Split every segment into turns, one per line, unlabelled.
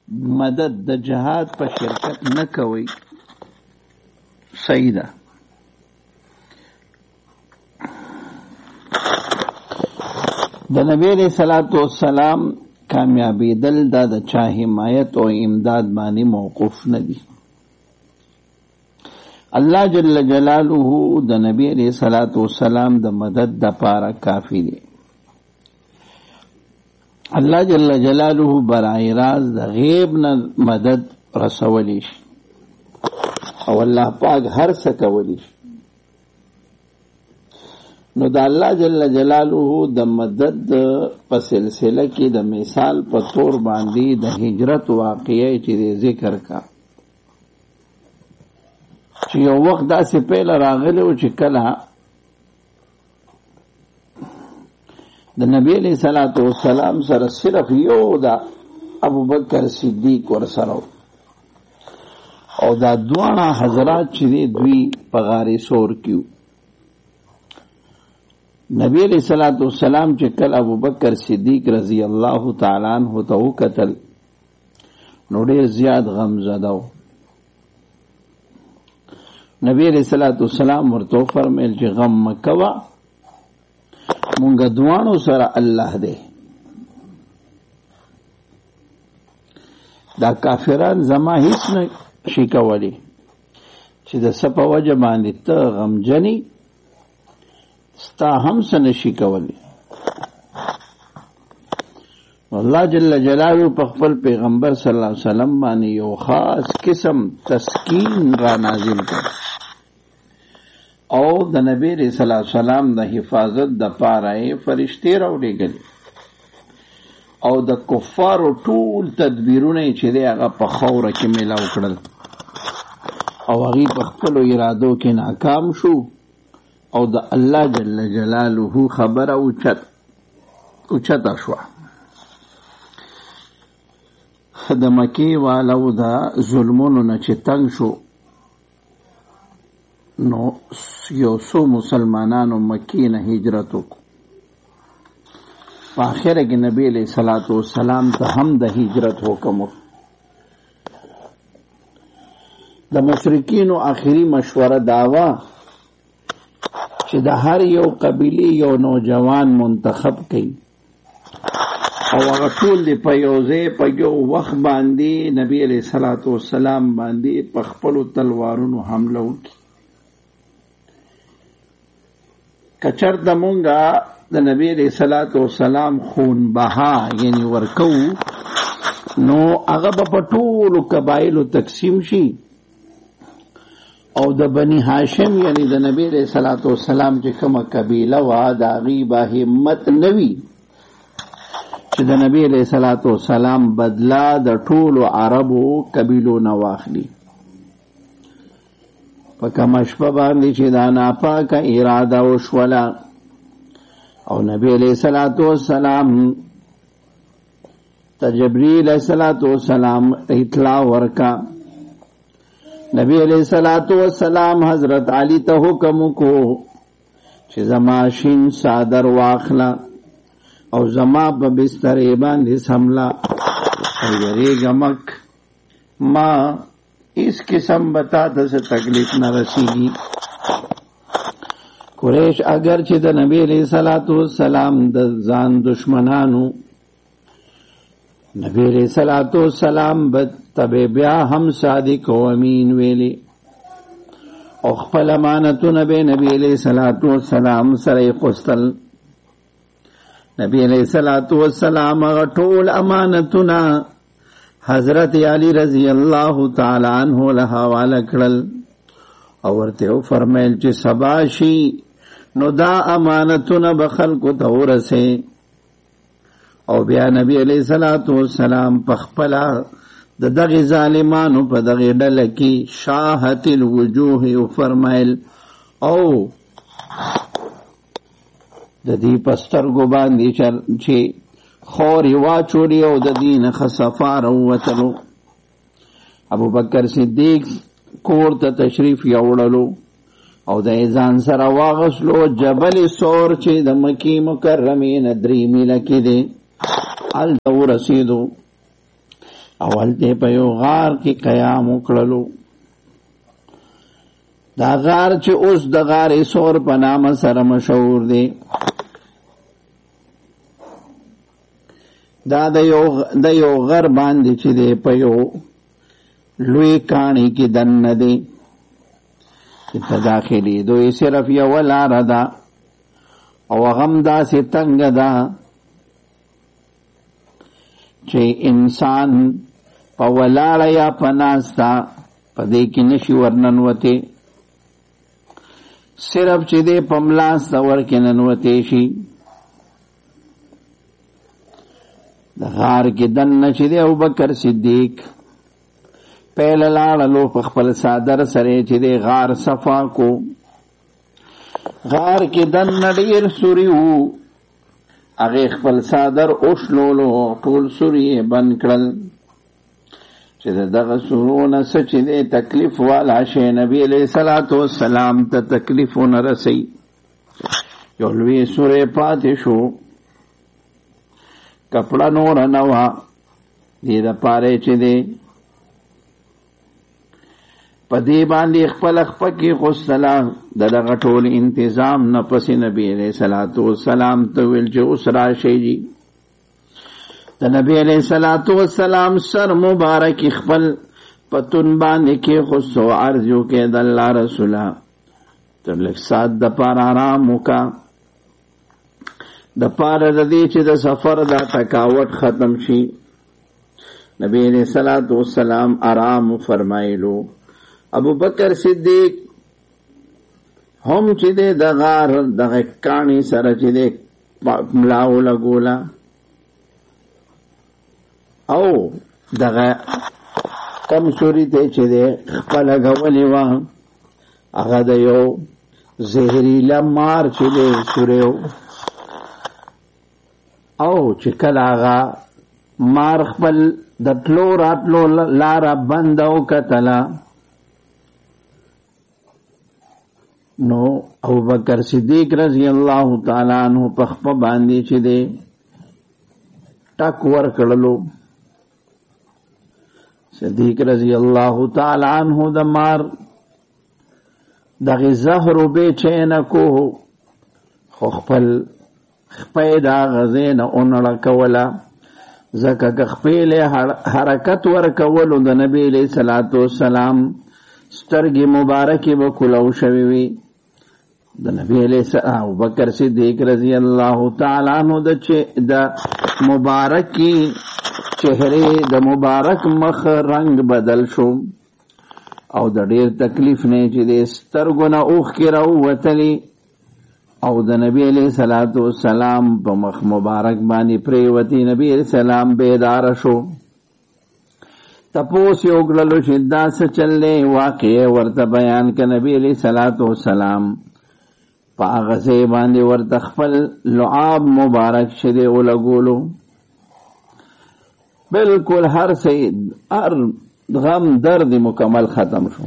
مدد د جهاد په شرکت نه کوي صحیح ده. د نبی علیہ الصلوۃ والسلام کامیابیدل دا د چا حمایت او امداد باندې موقوف نه دي. الله جل جلاله د نبی علیہ الصلوۃ والسلام د مدد د پاره کافی دی. الله جل جلاله برای راز د غیب نه مدد رسولی شي او الله پاک هر څه کولی شي. نو د الله جل جلاله د مدد په سلسله کې د مثال په تور باندې د هجرت واقعې چې ذکر کا چې یو وخت داسې پیل راغلی و چې کله د نبی علیہ الصلوۃ والسلام سره صرف یو دا ابو بکر صدیق ورسره او دا دوانه حضرات چې دوی په غار سور کیو. نبی علیہ الصلوۃ والسلام چې کله ابو بکر صدیق رضی الله تعالی عنہ ته وکتل نو ډیر زیات غم زده و. نبی علیہ الصلوۃ والسلام ورته فرمایل چې غم مکوا مونږ دوانو سره الله دی. دا کافران زما هیڅ نه شي کولی چې د سپه وجه باندې ته غمجنی ستا هم څه نشي کولی. الله جل جلاله په خپل پیغمبر صلی الله علیه وسلم باندې یو خاص قسم تسکین را نازل کړ او د نبی صلی الله علیه وسلم د حفاظت د پاره فرشتي راولېږل او د کفارو ټول تدبیرونه چې هغه په خوره کې میلاو کړل او هغه په خپل ارادو کې ناکام شو او د الله جل جلاله خبره اوچته شو. د مکی والو دا ظلمونو نه چې تنگ شو نو یو څو مسلمانانو مکی نه هجرت وکړو. په آخره کې نبی علیہ الصلوۃ والسلام ته هم د هجرت حکم وکړ. د مشرکینو آخري مشوره داوا چې د هر یو قبیله یو نوجوان منتخب کړي او هغه ټول دی په یو ځای په یو وخت باندې نبی علیہ الصلوۃ والسلام باندې په خپلو تلوارونو حمله وکړي. کچر د مونږه د نبی علیہ الصلوۃ والسلام خون بها یعنی ورکو نو هغه په ټولو قبایلو تقسیم شي او د بنی هاشم یعنی د نبی علیہ الصلوۃ والسلام چې کومه قبیله وا د غیبه همت نوي چې د نبی علیہ الصلوۃ والسلام بدلا د ټولو عربو قبیلو نه واخلي. په کومه شپه باندې چې دا ناپاکه اراده وشوله او نبی علیہ الصلوۃ والسلام ته جبرئیل علیہ الصلوۃ والسلام اطلاع ورکا. نبی علیہ الصلوۃ والسلام حضرت علی ته حکم کو چې زما شین صادر واخلا او زما په بستر باندې سملا او یریګمک ما اس قسم بتا دسه تکلیف نہ رسیږي. قریش اگر چې د نبی علیہ الصلوۃ والسلام د ځان دشمنانو نبی علیہ الصلوۃ والسلام تبه بیا هم صادق او امین ویلي او خپل امانتونه به نبی علیہ الصلوۃ والسلام سره قستل. نبی علیہ الصلوۃ والسلام ټول امانتونه حضرت علی رضی اللہ تعالی عنہ له حواله کړل او ورته فرمایل چې سباشي نو دا امانتونه به خلکو ته ورسه او بیا نبی علیہ الصلوۃ والسلام په خپل د دغه ظالمانو په دغه ډله کې شاهت الوجوه او فرمایل او د دې پسترګو باندې چې خوري واچوري او د دین خصفار وتلو. ابو بکر صدیق کور ته تشریف یوړلو او د ځان سره واغسلو جبل سور چې د مکی مکرمه نه 3 میله کې دی ال رسیدو. اول ته په یو غار کې قیام وکړلو. دا غار چې اوس د غار سور په نامه سره مشهور دی، دا د یو غر باندې چې دی په یو لوی کاڼي کې دننه دی چې په داخلي دوی صرف یو لاره ده او هغه هم داسې تنګه ده چې انسان په ولاړه یا په ناسته په دې کې نشي ورننوتی، صرف چې دی په ملاسته ورکې ننوتی شي. د غار کې دننه چې دی ابوبکر صدیق پیل لاړلو په خپل صادر سره چې دی غار صفا کو. غار کې دننه ډېر سوري وو، هغې خپل صادر اوشلولو، ټول سوري یې بند کړل چې د دغه سورو نه څه چې دی تکلیف والا شی نبي علیه الصلاة والسلام ته تکلیف ونه رسوي. یو لوی سوری پاتې شو، کپړه نوره نه وه، دې دپاره چې دی په دې باندې خپله خپه کېښودله. د دغه ټول انتظام نه پسې نبي علیه الصلاة والسلام ته ویل چې اوس راشئ جي. د نبی علیہ الصلوۃ والسلام سر مبارک خپل پتون باندې کې خصو عرض یو کې د الله رسوله تر لږ سات د پاره آرام وکا، د پاره د دې چې د سفر دا تکاوت ختم شي. نبی علیہ الصلوۃ والسلام آرام فرمایلو. ابو بکر صدیق هم چې د غار د کانی سره چې د ملاو لګولا او دغه کم سوري ته چې د خپل غولې و هغه د یو زهريله مار چې د سوريو او چې کله هغه مار خپل د تلو راتلو لاره بند او کتله نو ابوبکر صدیق رضی الله تعالی عنہ په خپل باندې چې دی ټک ور کړلو. صدیق رضی الله تعالی عنہ د مار دغه زهر به چینه کو خو خپل خپې دا غزین اونړه کوله زکه خپل حرکت ور کولو د نبی علیہ الصلوۃ والسلام سترګې مبارکې وکولو شوی وي. د نبی علیہ السلام ابوبکر صدیق رضی الله تعالی عنہ د مبارکی چهره د مبارک مخ رنگ بدل شو او د ډیر تکلیف نه چې د سترګو نه اوښ کې راووتلې او د نبی علیہ الصلوۃ والسلام په مخ مبارک باندې پریوتی. نبی علیہ السلام بیدار شو، تپوس یې وکړلو چې دا څه چلې واقع ورته بیان ک. نبی علیہ الصلوۃ والسلام په هغه ځای باندې ورته خپل لعاب مبارک شدی ولګولو. بالکل هر څه هر غم درد مکمل ختم شو.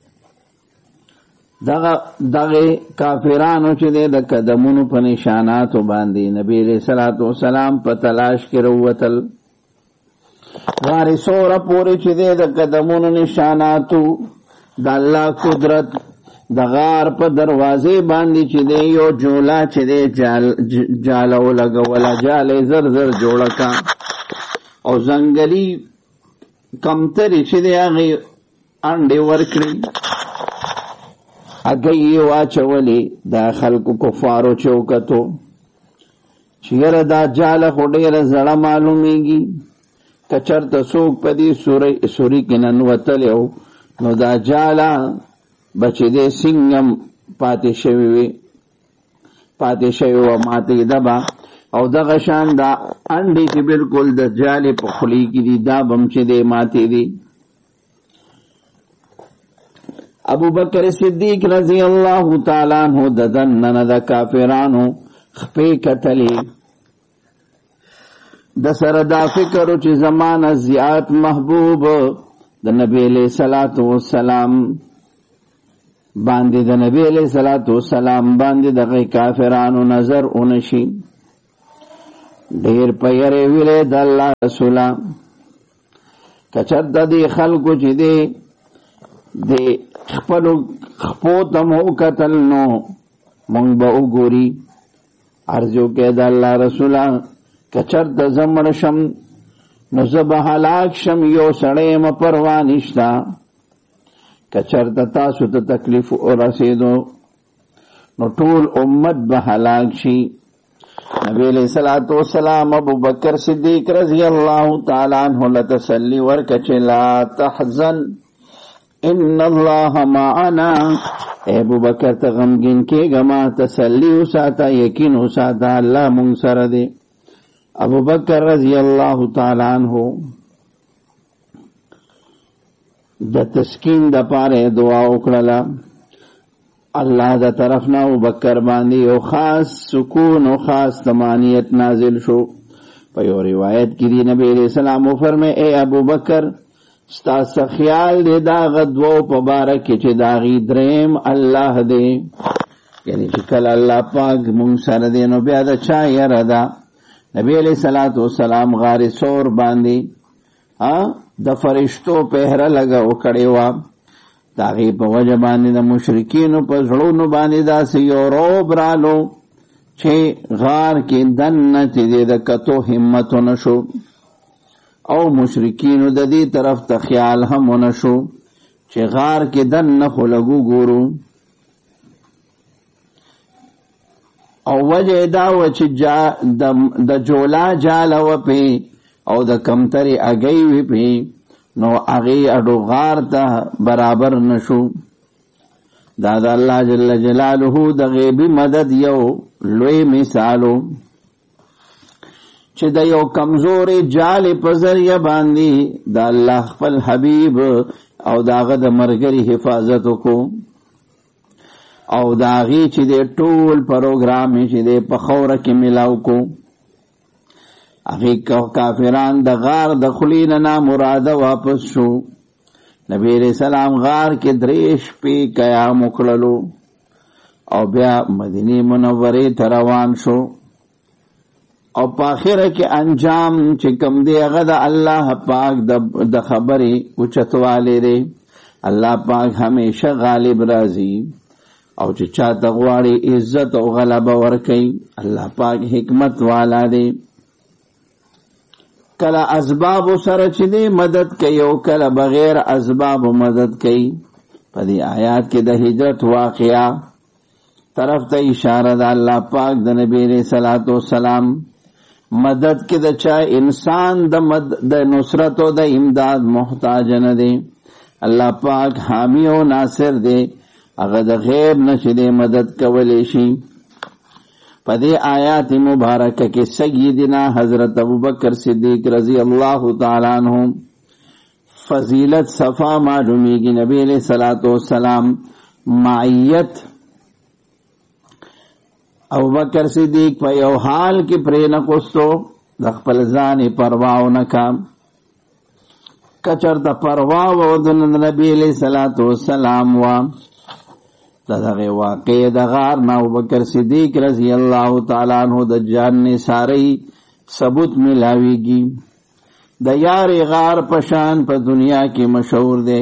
دغه کافرانو چې د قدمونو په نشاناتو باندې نبی علیہ الصلوۃ والسلام په تلاش کې وروتل. غار سوره پورې چې د قدمونو نشاناتو د الله قدرت د غار په دروازې باندې چې دی یو جولا چې دی جاله ولګوله، جاله زر زر جوړه کا او ځنګلي کمترې چې دی هغې انډې ورکړي هګۍ یې واچولې. دا خلکو کفارو چې وکتو چې یاره دا جاله خو ډېره زړه معلومیږي، که چېرته څوک په دې سوري کې ننوتلی و نو دا جاله به چې دی سنګم پاتې شوي وه ماتېده به او دغه شان دا انډې چې بلکل د جالې په خولې کې دي دا به هم چې دی ماتېدي. ابوبکر صدیق رضی الله تعالی عنہ د دننه د کافرانو خپې کتلې، د سره دا فکر چې زمانه زیات محبوب د نبی علیہ الصلوۃ والسلام باندې د نبی علیہ الصلوۃ والسلام باندې دغه کافرانو نظر اونشي. ډیر په یری ویلې د الله رسوله کچرته دی خلکو چې دی د خپلو خپو ته مو وکتل نو مونږ به وګوري. عرض وکړه د الله رسوله کچرته زه مړ شم نو زه به هلاک شم، یو سړی یم پروا نشته. کچرته تاسو ته تکلیف ورسېدو نو ټول امت به هلاک شي. نبی علیہ الصلوۃ والسلام ابو بکر صدیق رضی اللہ تعالی عنہ له تسلی ورکړه چې لا تحزن ان الله معنا. ابو بکر ته غمگین کېږه، ما تسلی وساته، یقین وساته، الله مونږ سره دی. ابو بکر رضی اللہ تعالی عنہ د تسکین د پاره دعا وکړه. الله دا طرف نه ابو بکر باندې یو خاص سکون او خاص طمانینت نازل شو. په یو روایت کې دی نبی علیہ السلام فرمایي اے ابو بکر ستاسو خیال دې دا غدو په باره کې چې دا غي دریم الله دې، یعنی چې کله الله پاک مونږ سره دې نو بیا دا چا یره ده. نبی علیہ الصلوۃ والسلام غار سور باندې د فرشتو پهره لګاو کړي وا. داغی په وجه باندې د مشرکینو په زړونو باندې داسې یو روب رالو چې غار کې دننه چې د کتو همت نشو، او مشرکینو د دې طرف ته خیال هم نشو چې غار کې دننه خو لګو ګورو. او وجه دا و چې د جولا جاله و پی او د کمتری اگئی وی پی نو اغی اډو غار ته برابر نشو. دا د الله جل جلاله د غیبی مدد یو لوی مثالو چې د یو کمزوري جال په ذریعہ باندې د الله خپل حبیب او داغه د مرګري حفاظت وکړو، او داغي چې د ټول پروګرام چې د پخوره کې ملاو کو. هغه کافران د غار د خلین نه مراده واپس شو. نبی رسول سلام غار کې دریش پی قیام وکړلو او بیا مدینه منوره ته روان شو. او په اخره کې انجام چې کوم دی هغه د الله پاک د خبرې اوچتواله دی. الله پاک همیشه غالب راځي او چې چاته غواړي عزت او غلبه ورکړي. الله پاک حکمت والا دی. کله اسباب سره چې دی مدد کوي او کله بغیر اسباب مدد کوي. په دې آیات کې د هجرت واقعا طرف ته اشاره ده. الله پاک د نبی رسول الله مدد کې د چا انسان د نصرت او د امداد محتاج نه دی. الله پاک حامی او ناصر دی، هغه د غیب نشي دی مدد کولی شي. په دې آیات مبارکه کې سیدنا حضرت ابوبکر صدیق رضی اللہ تعالی عنہ فضیلت صفا معلومیږي. نبی علیہ الصلوۃ والسلام معیت ابوبکر صدیق په یو حال کې پرې نه کوستو، د خپل ځان پرواو نه کام. کچر د پرواو د نبی علیہ الصلوۃ والسلام وا دغه واقع د غار نه ابوبکر صدیق رضی اللہ تعالی عنہ د جان ساری ثبوت ملاویږي. د یار غار پشان په دنیا کې مشهور دی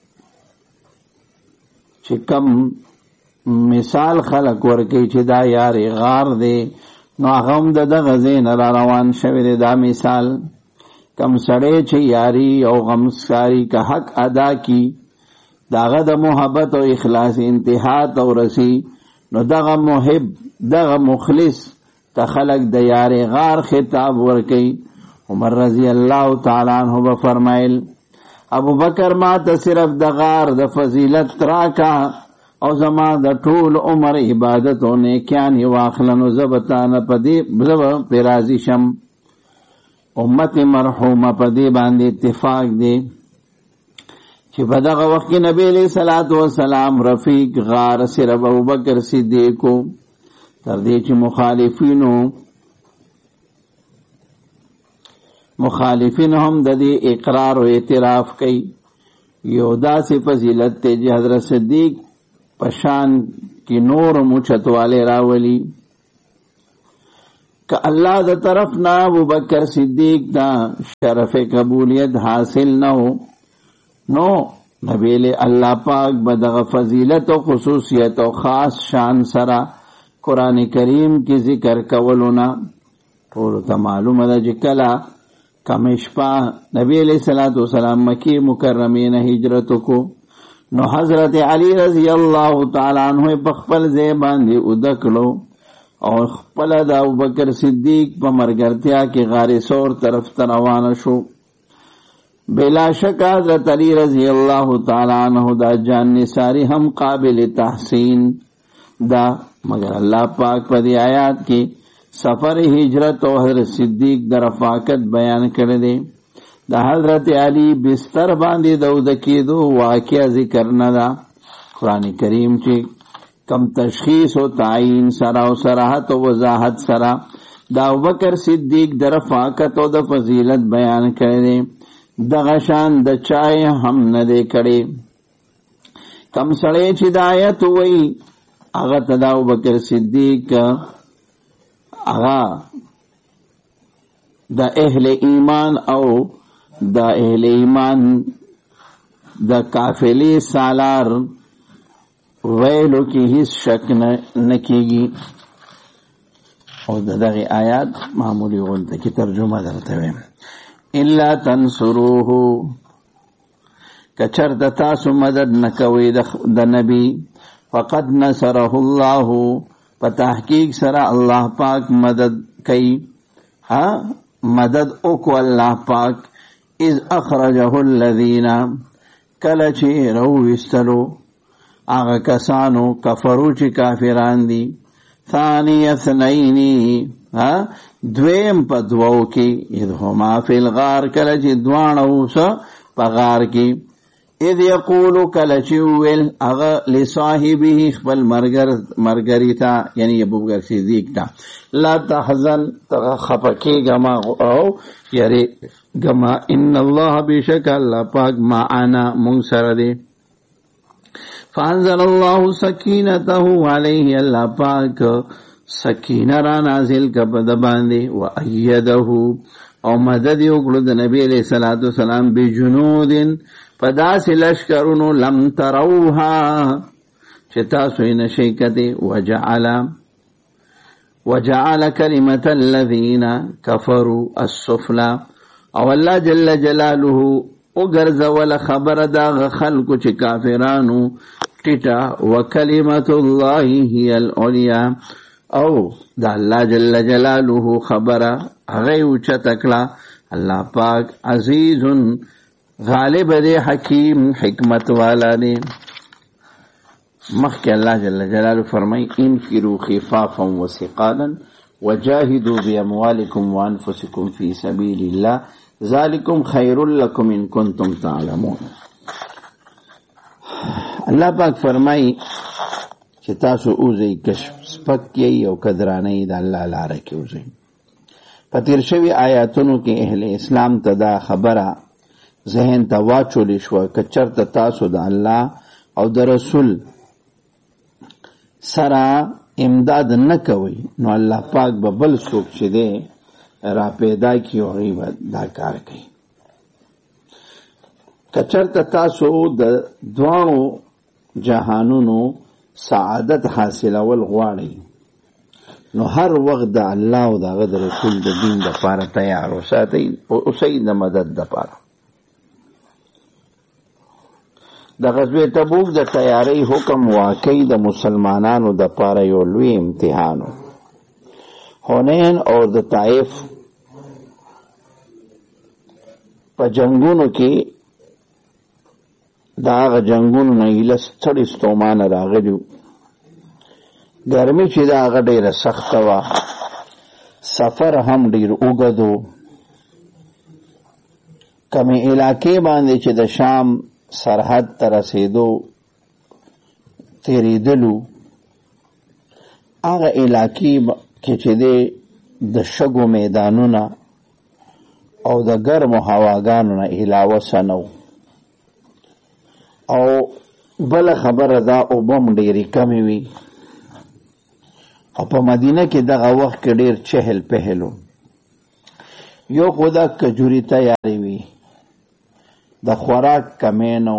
چې کم مثال خلق ورکی چې دا یار غار دی نو هغه هم دغه ځین را روان شوی دی. دا مثال کم سړی چې یاری او غمسکاری کا حق ادا کی داغه د محبت او اخلاص انتها او رسی نو دغه محب دغه مخلص ته خلق د یار غار خطاب ورکی. عمر رضی اللہ تعالی عنہ فرمایل ابو بکر ما ته صرف د غار د فضیلت راکا او زما د ټول عمر عبادت او نیکیان واخلنو زبطان پدی زب پیرازی شم. امت مرحومه پدی باندې اتفاق دی چې په دغه وخت کې نبی علیہ الصلوۃ والسلام رفیق غار صرف ابوبکر صدیق کو تر دې چې مخالفین هم د دې اقرار او اعتراف کوي. یو داسې فضیلت ته چې حضرت صدیق پشان کی نور مچتواله راولی. کہ اللہ دا طرف نا ابو بکر صدیق دا شرف قبولیت حاصل نہ ہو نو نبی علیہ اللہ پاک بدغ فضیلت و خصوصیت و خاص شان سرا قرآن کریم کی ذکر کولونا ٹھولو تا معلوم دا جکلا کمشپا نبی علیہ السلام مکی مکرمین ہجرتو کو نو حضرت علی رضی اللہ تعالی عنہ بخپل زیبان دی ادکلو اور خپل دا ابوبکر صدیق پا مرگرتیا کی غار سور طرف تروان شو بلا شک حضرت علی رضی اللہ تعالی عنہ دا جان نثاری ہم قابل تحسین دا مگر اللہ پاک پا دی آیات کی سفر ہجرت اور حضرت صدیق در رفاقت بیان کر دے دا حضرت علی بستر باندی دو دو واقعہ ذکر ندا قرآن کریم چی کم تشخیص و تعین سرا و صراحت و وضاحت سرا دا ابوبکر صدیق در رفاقت و دا فضیلت بیان کر دے دا غشان دا چائے ہم ندے کڑے کم سڑے چی دایت ہوئی اغت دا ابوبکر صدیق اغا دا اہل ایمان او دا اہل ایمان دا قافلی سالار ویلو کی ہیس شک نکیگی او دا دغی آیات معمولی غلطہ کی ترجمہ درتے ہوئے الا تنصروہو کچر دا تاسو مدد نکوی دا نبی فقد نصرہ اللہ تحقیق سرا اللہ پاک مدد کئی مدد اوکو اللہ پاک اذ اخرجہ الذین کلچی روستلو آغا کسانو کفرو چی کافران دی ثانی اثنینی دویم پا دو کی اذ ہما فی الغار کلچی دوانو سا پا غار کی اذ یقولو کلچیویل اغا لصاحبی خبل مرگری تا یعنی ابو بکر صدیق تا لا تحزن خپکی گما او یری گما ان اللہ بیشک اللہ پاک معانا منصر دے فانزل اللہ سکینتہ علیہ اللہ پاک سکینہ را نازل کا بدباندے وَأَيَّدَهُ او مدد اکڑد نبی علیہ السلام بجنود پداس لشکرونو لم تروها چتاسوی نشیکتے وجعل کلمت الذین کفروا السفلا او اللہ جل جلالہ اگرز ولا خبر داغ خلق چی کافرانو ٹٹا وکلمت اللہ ہی العلیا او دا اللہ جل جلالہ خبر غیو چتکلا اللہ پاک عزیز غالب دے حکیم حکمت والا دے مخی اللہ جل جلالہ فرمائی انفروا خفافا وثقالا وجاہدوا باموالکم وانفسکم فی سبیل اللہ ذالکم خیر لکم ان کنتم تعلمون اللہ پاک فرمائی کہ تاسو اوزی کشف سپکی او قدرانی دا اللہ لارکی اوزی پتیر شوی آیاتونو کی اہل اسلام تدا خبرہ ذہن تا واچولی شو کچر تا تاسو دا اللہ او دا رسول سرا امداد نکوی نو اللہ پاک ببل سوک چی دے را پیدا کی و غیبت دا کار کئی کچر تا تاسو دا دوانو جہانونو سعادت حاصل اول غواړي نو هر وخت د الله او د غد رسول د دین د پاره تیار اوسئ او د مدد د پاره د غزوه تبوک د تیاری حکم واقعي د مسلمانانو د پاره یو لوی امتحان حنین او د طائف په جنگونو کې دا هغه جنگونو نه ایله ستړي ستومانه راغلیو ګرمي چې دا هغه ډېره سخته وه سفر هم ډېر اوږد و کمې علاقې باندې چې د شام سرحد ته رسېدو تېرېدلو هغه علاقې کې چې دی د شګو میدانونه او د ګرمو هواګانو نه علاوه څه نه و او بل خبره دا اوبه هم ډېرې کمې وي او په مدینه کې دغه وخت کې ډیر چهل پهلو. یو خدا کجوري تیاری وي، د خوراک کمی نو،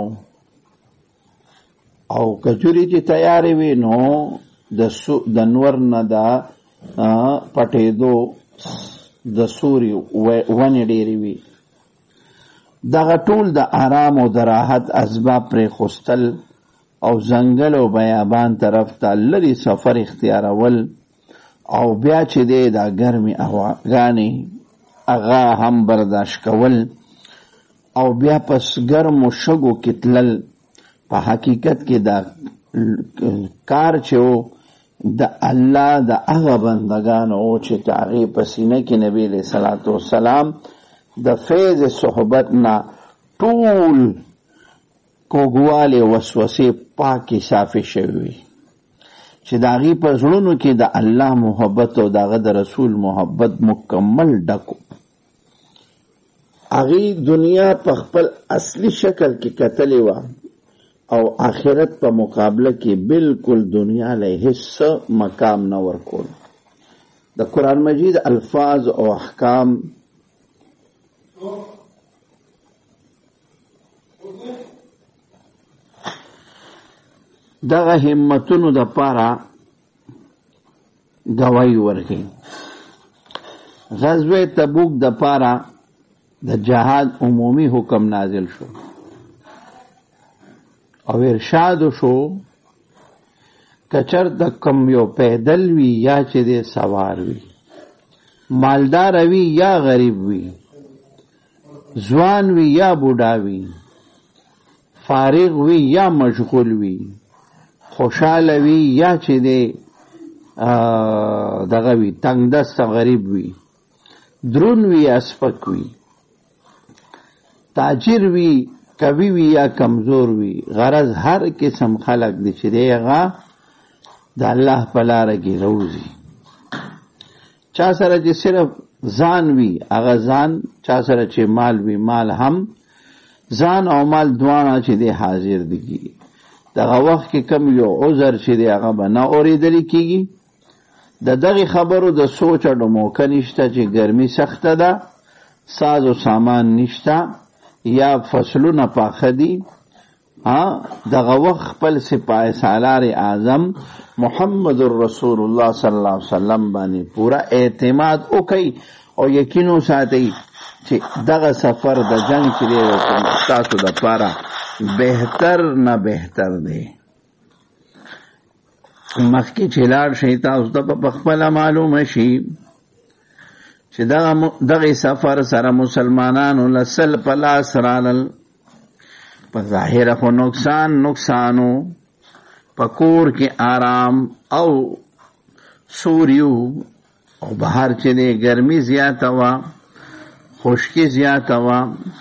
او کجوري چې تیاری وي نو د نور نه دا پټېدو د سوري ونې ډېرې وي. دغه ټول د آرام او د راحت اسباب پرې خوستل او ځنګل او بیابان طرف ته لرې سفر اختیارول، او بیا چې دی دا ګرمې هواګانې هغه هم برداشت کول، او بیا پس ګرمو شګو کې تلل. په حقیقت کې دا کار چې و د الله د هغه بندګانو او چې د هغې په سینه کې نبي علیه صلات وسلام د فیض صحبت نه ټول کوږوالې وسوسې پاکې صافې شوې وي، چې د هغې په زړونو کې د الله محبت او د هغه د رسول محبت مکمل ډکو. هغې دنیا په خپل اصلي شکل کې کتلې وه، او آخرت په مقابله کې بالکل دنیا له هیڅ مقام نه ورکول. د قرآن مجید الفاظ او احکام دغه همتونو د پاره گواہی ورکړي. غزوه تبوک د پاره د جهاد عمومي حکم نازل شو او ارشاد شو کچر د کم یو پیدل وی یا چې د سوار وی، مالدار وی یا غریب وی، ځوان وی یا بوډا وی، فارغ وی یا مشغول وی، خوشاله وی یا چې د دغه وی تنگ دست غریب وی، درون وی یا سپک وی، تاجر وی کوي وی یا کمزور وی. غرض هر قسم خلق دی چې دی هغه د الله په لاره کې روزي. چا سره چې صرف ځان وی هغه ځان، چا سره چې مال وی مال هم، ځان او مال دواړه چې دی حاضر دي. دغه وخت کې کم یو عذر چې دی هغه به نه اورېدلی کېږي. د دغې خبرو د سوچ اډو موقع نشته چې ګرمي سخته ده، ساز و سامان نشته، یا فصلونه پاخه دي. دغه وخت خپل سپاه سالار اعظم محمد رسول الله صلی الله علیه وسلم باندې پورا اعتماد وکړي او یقین وساتئ چې دغه سفر د جنگ چې دی تاسو دپاره بهتر نه بهتر دی. مخکې چې لاړ شئ تاسو ته په خپله معلومه شي چې دغه سفر سره مسلمانانو لسل په لاس رالل. په ظاهره خو نقصانو، په کور کې آرام او سوریو، او بهر چې دی ګرمي زیاته وه، خشکي زیاته وه.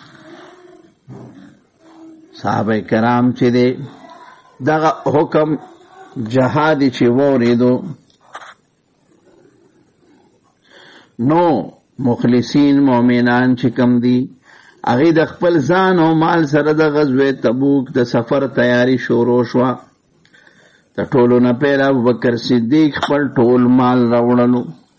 صحابه کرام چې دی دغه حکم جهاد چې واورېدو نو مخلصین مؤمنان چې کم دي هغې د خپل ځان او مال سره د غزوه تبوک د سفر تیاری شروع شوه. د ټولو نه پیل ابوبکر صدیق خپل ټول مال راوړلو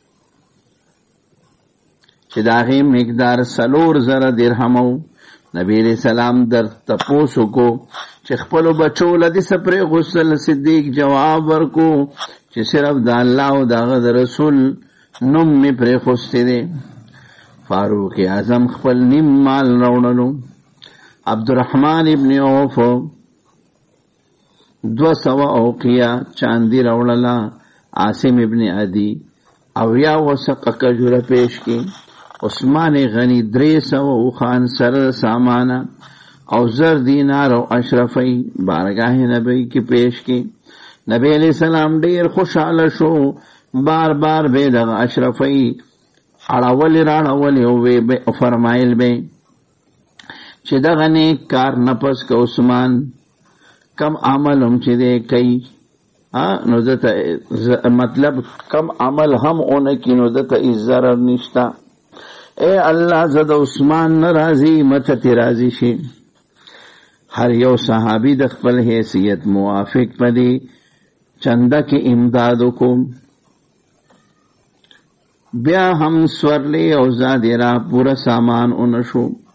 چې د هغې مقدار 4,000 درهم و. نبی علیه السلام در تپوس وکړو چې خپلو بچو له دې څه پرېغوستل. صدیق جواب ورکو چې صرف د الله او د هغه د رسول نوم می پرېښوستی دی. فاروق اعظم خپل نیم مال راوړلو. عبدالرحمن ابن عوف 200 اوقیه چاندي راوړله. عاصم ابن عدی 80 وسقه کجوره پیش کی. عثمان غنی 300 اوخان سره سامانه او 1000 دینار او اشرفی بارگاہ نبی کی پیش کی. نبی علیہ السلام ډیر خوشحاله شو. بار بار به دغه اشرفی اړول راړول او فرمایل به چې دغه نیک کار نفس که عثمان کم عمل هم چې دی کوي نو دته مطلب کم عمل هم اونه کی نو دته هیڅ ضرر نشته. اے الله زه د عثمان نه راضي مته تی راضي شي. هر یو صحابي د خپل حیثیت موافق پدې چنده کې امداد وکړو. بیا هم سورلی او زادی را پورا سامان اونشو